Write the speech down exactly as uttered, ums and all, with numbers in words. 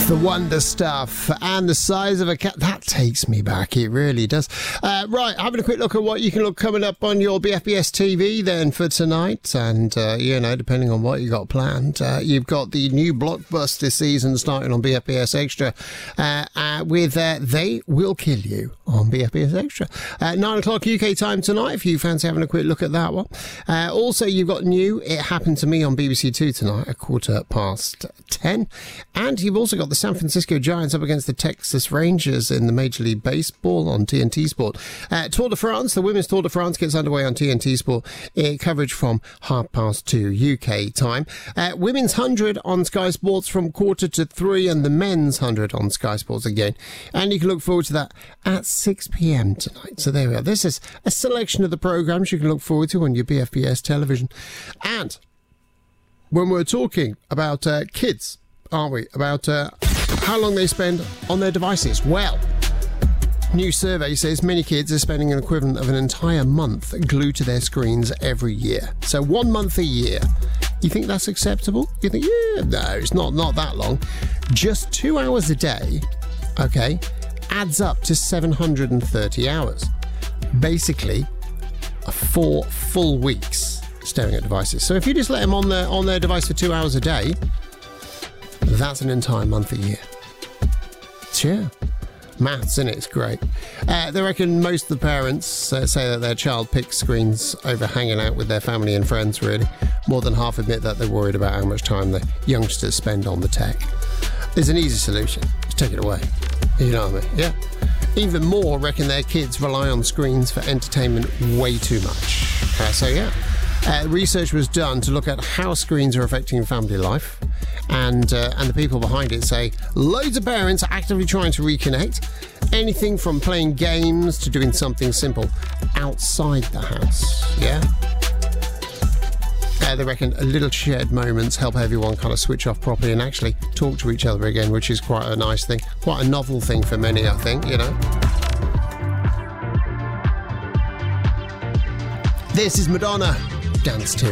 The Wonder Stuff and the size of a cat. That takes me back. It really does. Uh, right, having a quick look at what you can look coming up on your B F B S T V then for tonight. And, uh, you know, depending on what you got planned, uh, you've got the new blockbuster season starting on B F B S Extra uh, uh, with uh, They Will Kill You on B F B S Extra. Uh, nine o'clock U K time tonight if you fancy having a quick look at that one. Uh, also, you've got new It Happened to Me on B B C Two tonight, a quarter past ten. And you've also got the San Francisco Giants up against the Texas Rangers in the Major League Baseball on T N T Sport. Uh, Tour de France, the Women's Tour de France gets underway on T N T Sport. Uh, coverage from half past two U K time. Uh, women's one hundred on Sky Sports from quarter to three, and the men's one hundred on Sky Sports again. And you can look forward to that at six p.m. tonight. So there we are. This is a selection of the programmes you can look forward to on your B F B S television. And when we're talking about uh, kids, aren't we? About uh, how long they spend on their devices. Well, new survey says many kids are spending an equivalent of an entire month glued to their screens every year. So one month a year. You think that's acceptable? You think, yeah, no, it's not, not that long. Just two hours a day, okay, adds up to seven hundred thirty hours. Basically, four full weeks staring at devices. So if you just let them on their, on their device for two hours a day, that's an entire month a year. Sure. Maths, innit? It's great. Uh, they reckon most of the parents uh, say that their child picks screens over hanging out with their family and friends, really. More than half admit that they're worried about how much time the youngsters spend on the tech. There's an easy solution. Just take it away. You know what I mean? Yeah. Even more reckon their kids rely on screens for entertainment way too much. Uh, so, yeah. Uh, research was done to look at how screens are affecting family life, and uh, and the people behind it say loads of parents are actively trying to reconnect, anything from playing games to doing something simple outside the house. Yeah. Uh, they reckon a little shared moments help everyone kind of switch off properly and actually talk to each other again, which is quite a nice thing, quite a novel thing for many, I think, you know. This is Madonna. Dance to.